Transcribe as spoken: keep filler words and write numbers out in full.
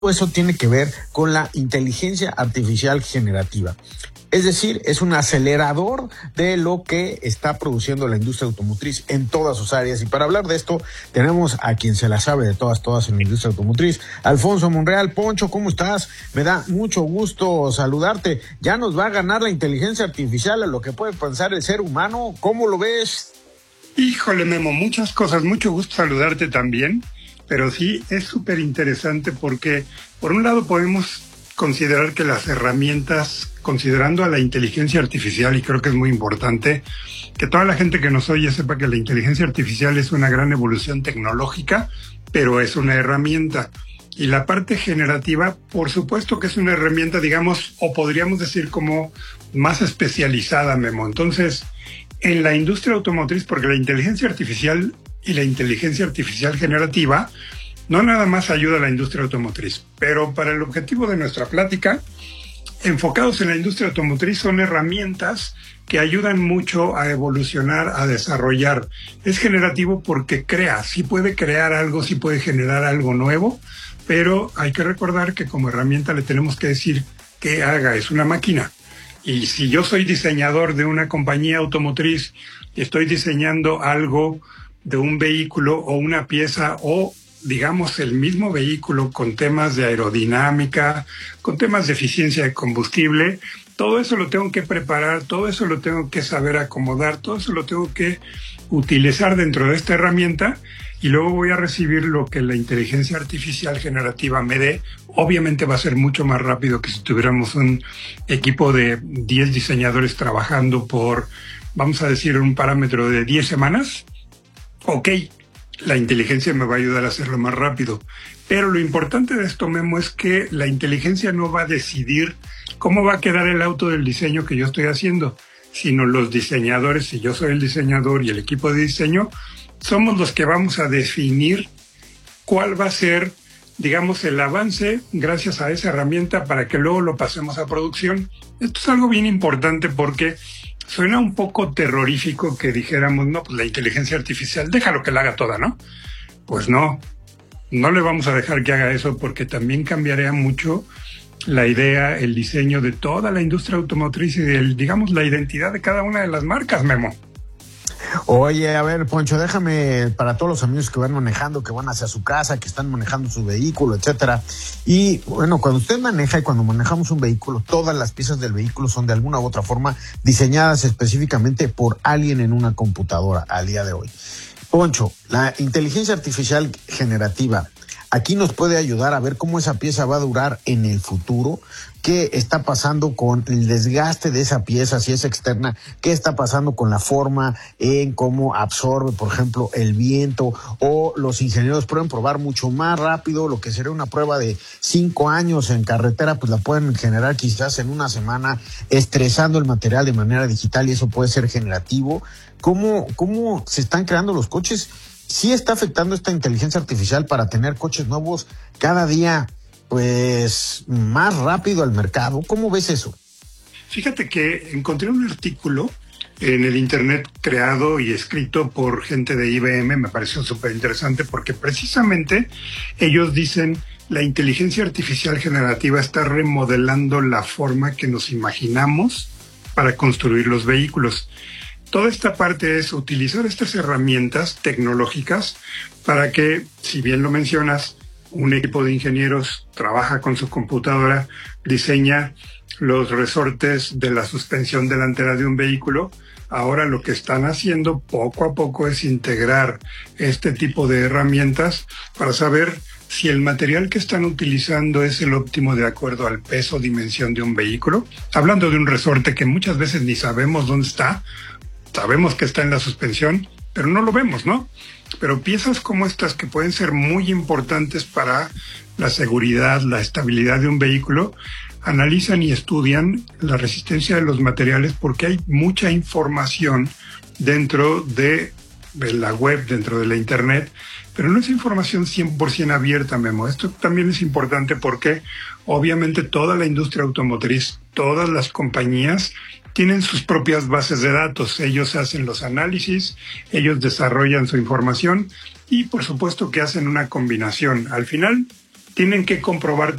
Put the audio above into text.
Eso tiene que ver con la inteligencia artificial generativa. Es decir, es un acelerador de lo que está produciendo la industria automotriz en todas sus áreas. Y para hablar de esto, tenemos a quien se la sabe de todas, todas en la industria automotriz, Alfonso Monreal. Poncho, ¿cómo estás? Me da mucho gusto saludarte. ¿Ya nos va a ganar la inteligencia artificial a lo que puede pensar el ser humano? ¿Cómo lo ves? Híjole, Memo, muchas cosas. Mucho gusto saludarte también. Pero sí, es súper interesante porque, por un lado, podemos considerar que las herramientas, considerando a la inteligencia artificial, y creo que es muy importante que toda la gente que nos oye sepa que la inteligencia artificial es una gran evolución tecnológica, pero es una herramienta. Y la parte generativa, por supuesto que es una herramienta, digamos, o podríamos decir como más especializada, Memo. Entonces, en la industria automotriz, porque la inteligencia artificial y la inteligencia artificial generativa no nada más ayuda a la industria automotriz, pero para el objetivo de nuestra plática, enfocados en la industria automotriz, son herramientas que ayudan mucho a evolucionar, a desarrollar. Es generativo porque crea, sí puede crear algo, sí puede generar algo nuevo, pero hay que recordar que como herramienta le tenemos que decir que haga, es una máquina. Y si yo soy diseñador de una compañía automotriz y estoy diseñando algo de un vehículo o una pieza o, digamos, el mismo vehículo con temas de aerodinámica, con temas de eficiencia de combustible, todo eso lo tengo que preparar, todo eso lo tengo que saber acomodar, todo eso lo tengo que utilizar dentro de esta herramienta y luego voy a recibir lo que la inteligencia artificial generativa me dé. Obviamente va a ser mucho más rápido que si tuviéramos un equipo de diez diseñadores trabajando por, vamos a decir, un parámetro de diez semanas. Ok, la inteligencia me va a ayudar a hacerlo más rápido. Pero lo importante de esto, Memo, es que la inteligencia no va a decidir cómo va a quedar el auto del diseño que yo estoy haciendo, sino los diseñadores, si yo soy el diseñador y el equipo de diseño, somos los que vamos a definir cuál va a ser, digamos, el avance gracias a esa herramienta para que luego lo pasemos a producción. Esto es algo bien importante porque suena un poco terrorífico que dijéramos, no, pues la inteligencia artificial, déjalo que la haga toda, ¿no? Pues no, no le vamos a dejar que haga eso porque también cambiaría mucho la idea, el diseño de toda la industria automotriz y, el, digamos, la identidad de cada una de las marcas, Memo. Oye, a ver, Poncho, déjame para todos los amigos que van manejando, que van hacia su casa, que están manejando su vehículo, etcétera. Y bueno, cuando usted maneja y cuando manejamos un vehículo, todas las piezas del vehículo son de alguna u otra forma diseñadas específicamente por alguien en una computadora al día de hoy. Poncho, la inteligencia artificial generativa aquí nos puede ayudar a ver cómo esa pieza va a durar en el futuro, qué está pasando con el desgaste de esa pieza, si es externa, qué está pasando con la forma, en cómo absorbe, por ejemplo, el viento, o los ingenieros pueden probar mucho más rápido, lo que sería una prueba de cinco años en carretera, pues la pueden generar quizás en una semana, estresando el material de manera digital, y eso puede ser generativo. ¿Cómo, cómo se están creando los coches? ¿Sí está afectando esta inteligencia artificial para tener coches nuevos cada día, pues, más rápido al mercado? ¿Cómo ves eso? Fíjate que encontré un artículo en el internet creado y escrito por gente de I B M, me pareció súper interesante porque precisamente ellos dicen la inteligencia artificial generativa está remodelando la forma que nos imaginamos para construir los vehículos. Toda esta parte es utilizar estas herramientas tecnológicas para que, si bien lo mencionas, un equipo de ingenieros trabaja con su computadora, diseña los resortes de la suspensión delantera de un vehículo. Ahora lo que están haciendo poco a poco es integrar este tipo de herramientas para saber si el material que están utilizando es el óptimo de acuerdo al peso o dimensión de un vehículo. Hablando de un resorte que muchas veces ni sabemos dónde está, sabemos que está en la suspensión, pero no lo vemos, ¿no? Pero piezas como estas que pueden ser muy importantes para la seguridad, la estabilidad de un vehículo, analizan y estudian la resistencia de los materiales porque hay mucha información dentro de, de la web, dentro de la internet, pero no es información cien por ciento abierta, Memo. Esto también es importante porque obviamente toda la industria automotriz, todas las compañías tienen sus propias bases de datos. Ellos hacen los análisis, ellos desarrollan su información y por supuesto que hacen una combinación. Al final, tienen que comprobar